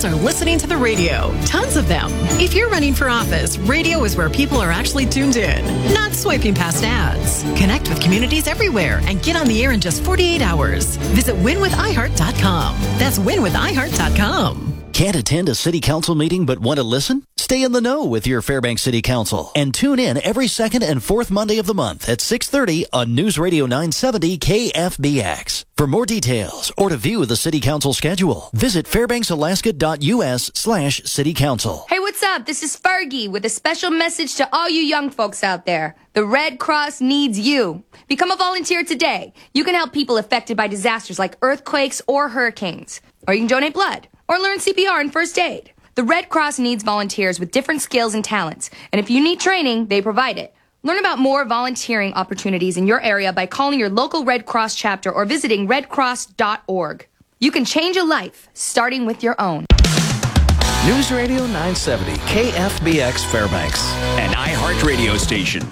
Americans are listening to the radio. Tons of them. If you're running for office, radio is where people are actually tuned in, not swiping past ads. Connect with communities everywhere and get on the air in just 48 hours. Visit winwithiheart.com. That's winwithiheart.com. Can't attend a city council meeting but want to listen? Stay in the know with your Fairbanks City Council and tune in every second and fourth Monday of the month at 6:30 on News Radio 970 KFBX. For more details or to view the City Council schedule, visit fairbanksalaska.us/City Council. Hey, what's up? This is Fergie with a special message to all you young folks out there. The Red Cross needs you. Become a volunteer today. You can help people affected by disasters like earthquakes or hurricanes. Or you can donate blood or learn CPR and first aid. The Red Cross needs volunteers with different skills and talents. And if you need training, they provide it. Learn about more volunteering opportunities in your area by calling your local Red Cross chapter or visiting redcross.org. You can change a life, starting with your own. News Radio 970, KFBX Fairbanks. An iHeart radio station.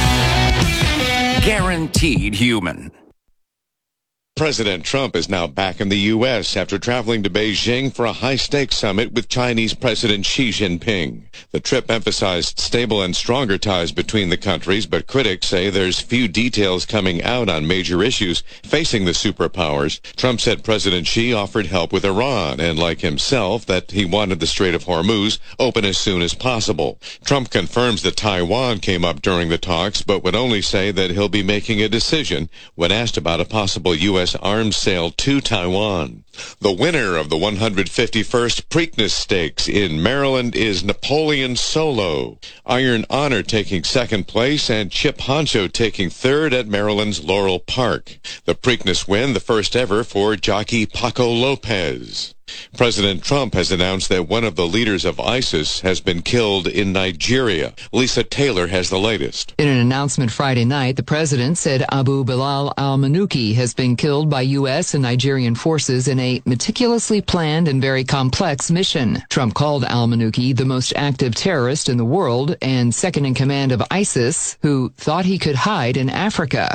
Guaranteed human. President Trump is now back in the U.S. after traveling to Beijing for a high-stakes summit with Chinese President Xi Jinping. The trip emphasized stable and stronger ties between the countries, but critics say there's few details coming out on major issues facing the superpowers. Trump said President Xi offered help with Iran and, like himself, that he wanted the Strait of Hormuz open as soon as possible. Trump confirms that Taiwan came up during the talks, but would only say that he'll be making a decision when asked about a possible U.S. arms sale to Taiwan. The winner of the 151st Preakness Stakes in Maryland is Napoleon Solo. Iron Honor taking second place and Chip Honcho taking third at Maryland's Laurel Park. The Preakness win, the first ever for jockey Paco Lopez. President Trump has announced that one of the leaders of ISIS has been killed in Nigeria. Lisa Taylor has the latest. In an announcement Friday night, the president said Abu Bilal al-Manuki has been killed by U.S. and Nigerian forces in a meticulously planned and very complex mission. Trump called al-Manuki the most active terrorist in the world and second in command of ISIS, who thought he could hide in Africa.